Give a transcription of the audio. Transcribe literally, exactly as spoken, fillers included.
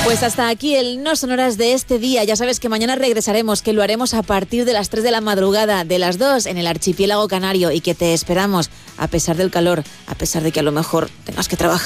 Pues hasta aquí el No Sonoras de este día. Ya sabes que mañana regresaremos, que lo haremos a partir de las tres de la madrugada, de las dos en el archipiélago canario, y que te esperamos a pesar del calor, a pesar de que a lo mejor tengas que trabajar.